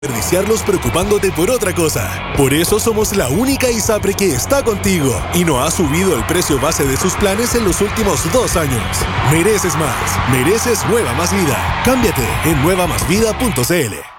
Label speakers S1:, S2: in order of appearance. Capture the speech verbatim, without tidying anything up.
S1: desperdiciarlos preocupándote por otra cosa. Por eso somos la única ISAPRE que está contigo y no ha subido el precio base de sus planes en los últimos dos años. Mereces más. Mereces Nueva Más Vida. Cámbiate en nueva más vida punto c l.